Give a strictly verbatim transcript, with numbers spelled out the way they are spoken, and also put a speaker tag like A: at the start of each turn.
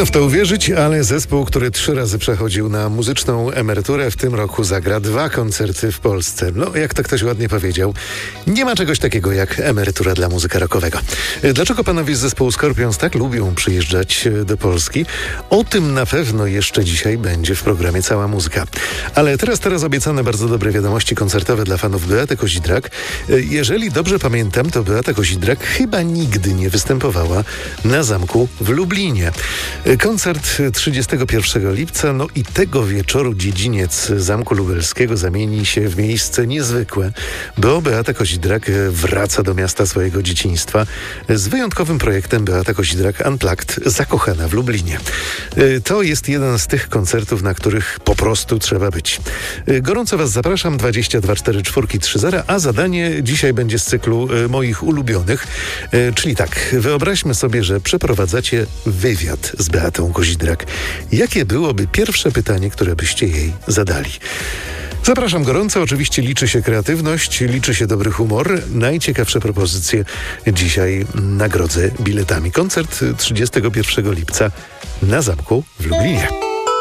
A: Trudno w to uwierzyć, ale zespół, który trzy razy przechodził na muzyczną emeryturę, w tym roku zagra dwa koncerty w Polsce. No, jak to ktoś ładnie powiedział, nie ma czegoś takiego jak emerytura dla muzyka rockowego. Dlaczego panowie z zespołu Scorpions tak lubią przyjeżdżać do Polski? O tym na pewno jeszcze dzisiaj będzie w programie Cała Muzyka. Ale teraz, teraz obiecane bardzo dobre wiadomości koncertowe dla fanów Beaty Kozidrak. Jeżeli dobrze pamiętam, to Beata Kozidrak chyba nigdy nie występowała na zamku w Lublinie. Koncert trzydziestego pierwszego lipca, no i tego wieczoru dziedziniec Zamku Lubelskiego zamieni się w miejsce niezwykłe, bo Beata Kozidrak wraca do miasta swojego dzieciństwa z wyjątkowym projektem Beata Kozidrak Unplugged Zakochana w Lublinie. To jest jeden z tych koncertów, na których po prostu trzeba być. Gorąco Was zapraszam, dwadzieścia dwa czterdzieści cztery trzy zero, a zadanie dzisiaj będzie z cyklu moich ulubionych, czyli tak, wyobraźmy sobie, że przeprowadzacie wywiad z Beatą Kozidrak. Jakie byłoby pierwsze pytanie, które byście jej zadali? Zapraszam gorąco, oczywiście liczy się kreatywność, liczy się dobry humor. Najciekawsze propozycje dzisiaj nagrodzę biletami. Koncert trzydziestego pierwszego lipca na Zamku w Lublinie.